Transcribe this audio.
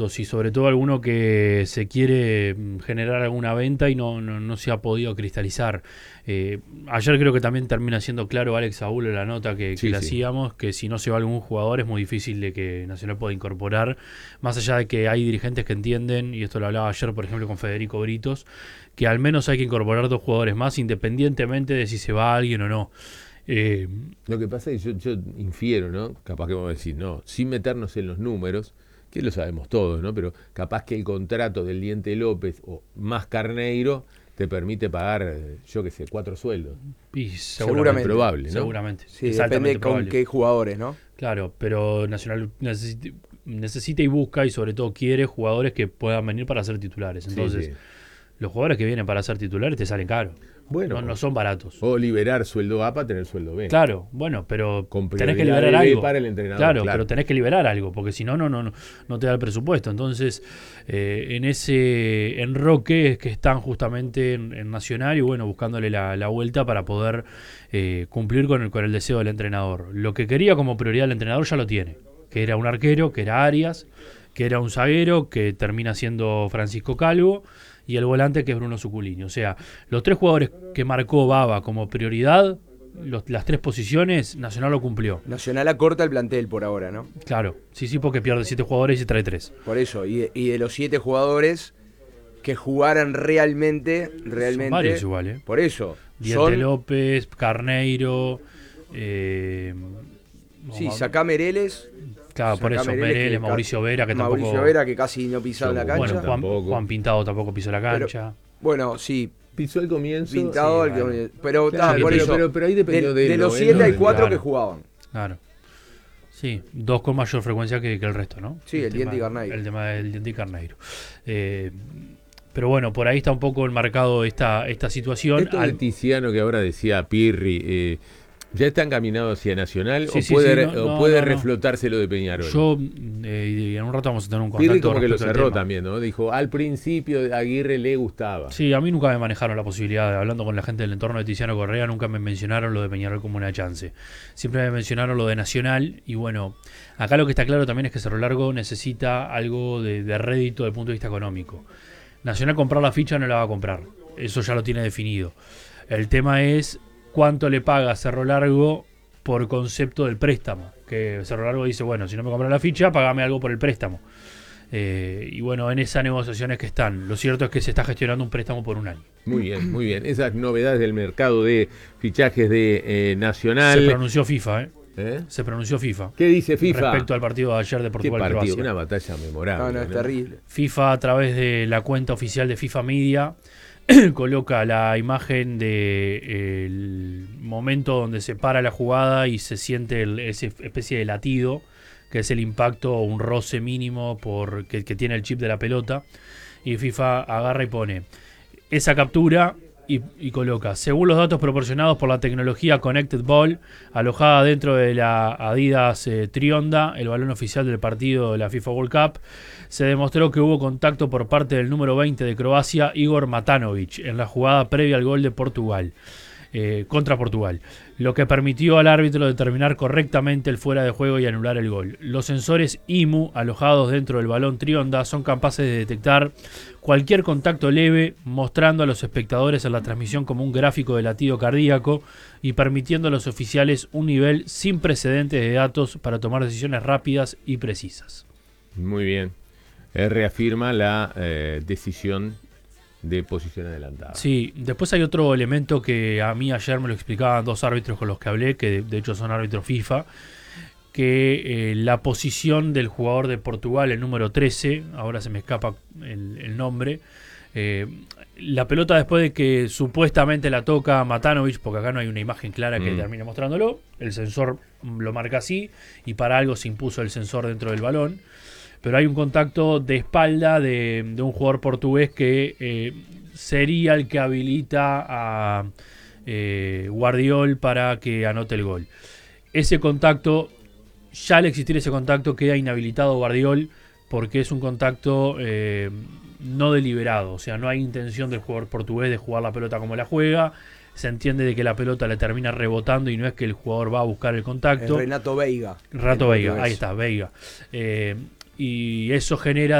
baratos y sobre todo alguno que se quiere generar alguna venta y no se ha podido cristalizar. Ayer creo que también termina siendo claro Alex Saúl en la nota que le hacíamos, que si no se va algún jugador es muy difícil de que Nacional pueda incorporar, más allá de que hay dirigentes que entienden, y esto lo hablaba ayer por ejemplo con Federico Britos, que al menos hay que incorporar 2 jugadores más independientemente de si se va alguien o no. Lo que pasa es que yo infiero, ¿no? Capaz que vamos a decir, no, sin meternos en los números, que lo sabemos todos, ¿no? Pero capaz que el contrato del Diente López o más Carneiro te permite pagar, yo qué sé, 4 sueldos. Y seguramente. Es probable, ¿no? Seguramente. Sí, depende con qué jugadores, ¿no? Claro, pero Nacional necesita y busca y sobre todo quiere jugadores que puedan venir para ser titulares. Entonces, los jugadores que vienen para ser titulares te salen caros. Bueno, no son baratos. O liberar sueldo A para tener sueldo B. Claro, bueno, pero tenés que liberar algo para el entrenador. Claro, pero tenés que liberar algo, porque si no te da el presupuesto. Entonces, en ese enroque es que están justamente en Nacional y bueno, buscándole la vuelta para poder cumplir con el deseo del entrenador. Lo que quería como prioridad el entrenador ya lo tiene, que era un arquero, que era Arias, que era un zaguero, que termina siendo Francisco Calvo, y el volante que es Bruno Suculini. O sea, los 3 jugadores que marcó Baba como prioridad, las 3 posiciones, Nacional lo cumplió. Nacional acorta el plantel por ahora, ¿no? Claro, sí, porque pierde 7 jugadores y trae 3. Por eso, y de los 7 jugadores que jugaran realmente... Son varios igual, ¿eh? Por eso. Diente López, Carneiro... sacá Mereles... Claro, por eso Mereles, Mauricio Vera, que tampoco... Mauricio Vera, que casi no pisaba la cancha. Bueno, Juan Pintado tampoco pisó la cancha. Pero, bueno, sí. Pisó al comienzo. Pintado, pero por eso. Pero ahí dependió de los 7 hay 4 que jugaban. Claro. Sí, 2 con mayor frecuencia que el resto, ¿no? Sí, el Diente y Carneiro. El tema del Diente y Carneiro. Pero bueno, por ahí está un poco enmarcado esta situación. Esto de Tiziano que ahora decía Pirri... ¿Ya está encaminado hacia Nacional sí, o puede reflotarse lo de Peñarol? Yo, en un rato vamos a tener un contacto. Pirri como que lo cerró también, ¿no? Dijo, al principio Aguirre le gustaba. Sí, a mí nunca me manejaron la posibilidad, hablando con la gente del entorno de Tiziano Correa, nunca me mencionaron lo de Peñarol como una chance. Siempre me mencionaron lo de Nacional y bueno, acá lo que está claro también es que Cerro Largo necesita algo de rédito desde el punto de vista económico. Nacional comprar la ficha no la va a comprar, eso ya lo tiene definido. El tema es... ¿cuánto le paga Cerro Largo por concepto del préstamo? Que Cerro Largo dice, bueno, si no me compras la ficha, pagame algo por el préstamo. Y bueno, en esas negociaciones que están. Lo cierto es que se está gestionando un préstamo por un año. Muy bien, muy bien. Esas novedades del mercado de fichajes de Nacional. Se pronunció FIFA, Se pronunció FIFA. ¿Qué dice FIFA? Respecto al partido de ayer de Portugal-Croacia. Una batalla memorable. No, es terrible. FIFA, a través de la cuenta oficial de FIFA Media, coloca la imagen del momento donde se para la jugada y se siente esa especie de latido, que es el impacto o un roce mínimo que tiene el chip de la pelota. Y FIFA agarra y pone esa captura y coloca, según los datos proporcionados por la tecnología Connected Ball, alojada dentro de la Adidas Trionda, el balón oficial del partido de la FIFA World Cup, se demostró que hubo contacto por parte del número 20 de Croacia, Igor Matanovic, en la jugada previa al gol de Portugal, contra Portugal, lo que permitió al árbitro determinar correctamente el fuera de juego y anular el gol. Los sensores IMU alojados dentro del balón Trionda son capaces de detectar cualquier contacto leve, mostrando a los espectadores en la transmisión como un gráfico de latido cardíaco y permitiendo a los oficiales un nivel sin precedentes de datos para tomar decisiones rápidas y precisas. Muy bien. Reafirma la decisión de posición adelantada. Sí, después hay otro elemento que a mí ayer me lo explicaban 2 árbitros con los que hablé, que de hecho son árbitros FIFA, que la posición del jugador de Portugal, el número 13, ahora se me escapa el nombre, la pelota después de que supuestamente la toca Matanovic, porque acá no hay una imagen clara que termine mostrándolo, el sensor lo marca así y para algo se impuso el sensor dentro del balón, pero hay un contacto de espalda de un jugador portugués que sería el que habilita a Guardiol para que anote el gol. Ese contacto, ya al existir ese contacto, queda inhabilitado Guardiol porque es un contacto no deliberado, o sea, no hay intención del jugador portugués de jugar la pelota como la juega. Se entiende de que la pelota le termina rebotando y no es que el jugador va a buscar el contacto. Renato Veiga. Ahí está, Veiga. Y eso genera